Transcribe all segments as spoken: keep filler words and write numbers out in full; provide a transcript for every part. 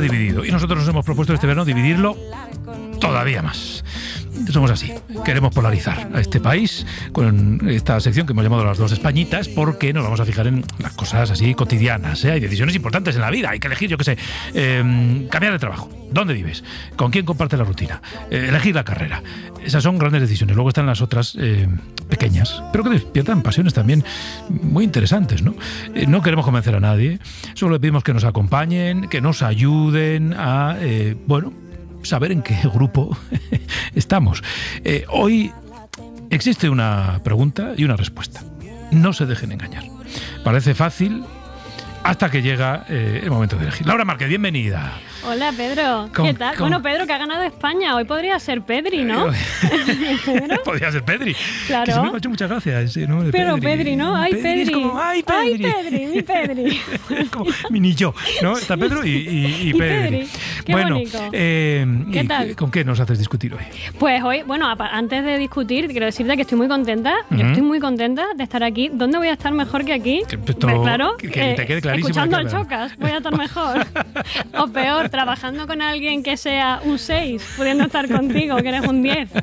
dividido y nosotros nos hemos propuesto este verano dividirlo todavía más. Somos así, queremos polarizar a este país con esta sección que hemos llamado las dos Españitas, porque nos vamos a fijar en las cosas así cotidianas, ¿eh? Hay decisiones importantes en la vida, hay que elegir, yo qué sé, eh, cambiar de trabajo, dónde vives, con quién compartes la rutina, eh, elegir la carrera. Esas son grandes decisiones. Luego están las otras eh, pequeñas, pero que despiertan pasiones también muy interesantes, ¿no? Eh, no queremos convencer a nadie, solo le pedimos que nos acompañen, que nos ayuden a, eh, bueno, saber en qué grupo estamos. Eh, hoy existe una pregunta y una respuesta. No se dejen engañar. Parece fácil hasta que llega eh, el momento de elegir. Laura Márquez, bienvenida. Hola, Pedro. Con, ¿Qué tal? con... Bueno, Pedro, que ha ganado España. Hoy podría ser Pedri, ¿no? ¿Pedro? Podría ser Pedri. Claro. Que se me ha hecho muchas gracias. ¿No? Pero Pedri, Pedri, ¿no? ¡Ay, Pedri! Pedri. Es como, ¡ay, Pedri! ¡Ay, Pedri! ¡Mi Pedri! Es como mi niño, ¿no? Está Pedro y, y, y, y Pedri. Pedri. Qué bueno, bonito. Eh, ¿Qué tal? ¿Con qué nos haces discutir hoy? Pues hoy, bueno, antes de discutir, quiero decirte que estoy muy contenta. Uh-huh. Yo estoy muy contenta de estar aquí. ¿Dónde voy a estar mejor que aquí? Esto, pues claro, que, que eh, te quede clarísimo. Escuchando al Chocas, voy a estar mejor. O peor, trabajando con alguien que sea un seis, pudiendo estar contigo, que eres un diez.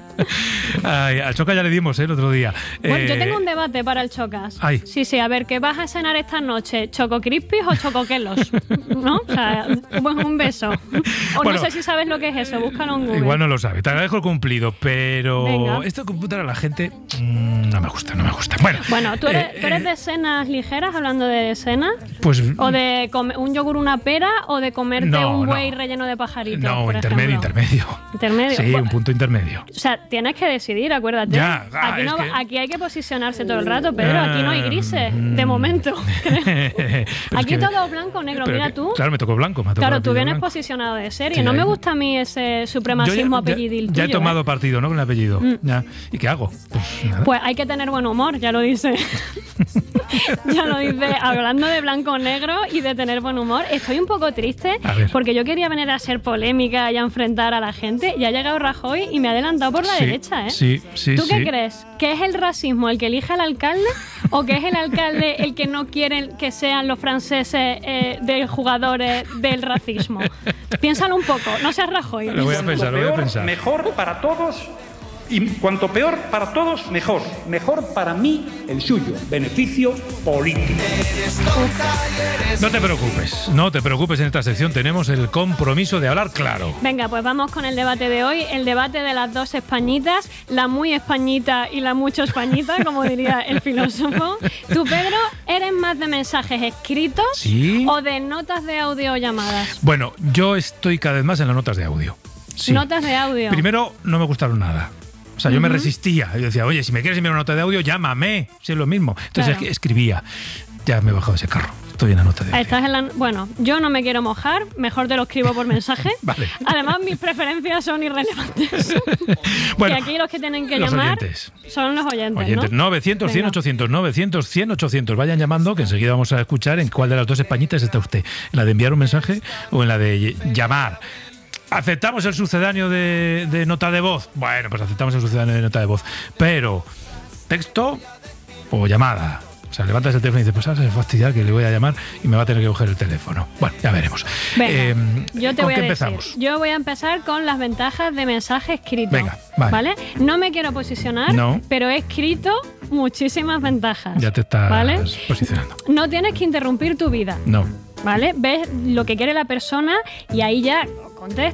Ay, al Chocas ya le dimos, ¿eh? El otro día. Bueno, eh... yo tengo un debate para el Chocas. Ay. Sí, sí, a ver, ¿qué vas a cenar esta noche? ¿Choco Crispies o Choco Quelos? ¿No? O sea, un, un beso. O bueno, no sé si sabes lo que es eso, búscalo en Google. Igual no lo sabe, te agradezco el cumplido, pero Venga. Esto de computar a la gente mmm, no me gusta, no me gusta. Bueno, bueno ¿tú, eres, eh, ¿tú eres de cenas ligeras, hablando de cenas? Pues... ¿O de comer un yogur, una pera, o de comerte no, un buey no. relleno de pajarito? No, por intermedio, ejemplo? intermedio. ¿Intermedio? Sí, bueno, un punto intermedio. O sea, tienes que decidir, acuérdate. Ya, ah, aquí, no, que... aquí hay que posicionarse todo el rato, Pedro. Aquí no hay grises, mm, de momento. Aquí es que... todo blanco o negro. Pero Mira que, tú. Claro, me tocó blanco. Me tocó claro, tú vienes blanco. posicionado de serie. Sí, no ahí... me gusta a mí ese supremacismo ya, apellidil ya, tuyo. ya he tomado ¿eh? partido, ¿no? Con el apellido. Mm. Ya. ¿Y qué hago? Pues, nada. Pues hay que tener buen humor, ya lo dice. Ya lo dice, hablando de blanco o negro y de tener buen humor. Estoy un poco triste porque yo quería venir a ser polémica y a enfrentar a la gente, y ha llegado Rajoy y me ha adelantado por la sí, derecha, ¿eh? Sí, sí, ¿Tú sí. qué crees? ¿Que es el racismo el que elige al alcalde o que es el alcalde el que no quiere que sean los franceses eh, de jugadores del racismo? Piénsalo un poco, no seas Rajoy. Lo voy a pensar, lo voy a pensar. Mejor para todos. Y cuanto peor para todos, mejor. Mejor para mí, el suyo. Beneficio político. No te preocupes, no te preocupes. En esta sección tenemos el compromiso de hablar claro. Venga, pues vamos con el debate de hoy. El debate de las dos españitas, la muy españita y la mucho españita, como diría el filósofo. Tú, Pedro, ¿eres más de mensajes escritos ¿Sí? o de notas de audio o llamadas? Bueno, yo estoy cada vez más en las notas de audio. Sí. Notas de audio. Primero, no me gustaron nada. O sea, yo uh-huh. me resistía. Yo decía, oye, si me quieres enviar una nota de audio, llámame. Si es lo mismo. Entonces claro. escribía. Ya me he bajado de ese carro. Estoy en la nota de audio. Estás en la... Bueno, yo no me quiero mojar. Mejor te lo escribo por mensaje. Vale. Además, mis preferencias son irrelevantes. Bueno, y aquí los que tienen que los llamar oyentes. son los oyentes, oyentes. ¿no? novecientos, cien, ochocientos, novecientos, cien, ochocientos. Vayan llamando, que enseguida vamos a escuchar en cuál de las dos españitas está usted. ¿En la de enviar un mensaje o en la de llamar? ¿Aceptamos el sucedáneo de, de nota de voz? Bueno, pues aceptamos el sucedáneo de nota de voz. Pero, ¿texto o llamada? O sea, levantas el teléfono y dices, pues ahora se fastidiar que le voy a llamar y me va a tener que coger el teléfono. Bueno, ya veremos. Venga, eh, yo te ¿con voy qué a empezamos? decir. Yo voy a empezar con las ventajas de mensaje escrito. Venga, vale. ¿Vale? No me quiero posicionar, no. pero he escrito muchísimas ventajas. Ya te estás ¿vale? posicionando. No tienes que interrumpir tu vida. No. ¿Vale? Ves lo que quiere la persona y ahí ya contestas